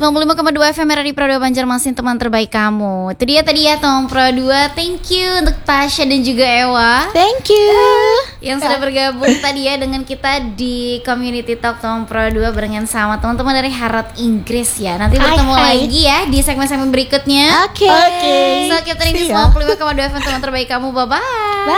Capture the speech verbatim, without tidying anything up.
sembilan puluh lima koma dua F M R R I Pro dua Banjarmasin, teman terbaik kamu. Itu dia tadi ya teman Pro dua. Thank you untuk Tasya dan juga Ewa. Thank you yang sudah bergabung tadi ya dengan kita di Community Talk teman Pro dua barengan sama teman-teman dari Harvard Inggris ya. Nanti bertemu hai, hai. lagi ya di segmen-segmen berikutnya. Oke okay. So kita ini See ya. sembilan puluh lima koma dua F M teman terbaik kamu. Bye bye.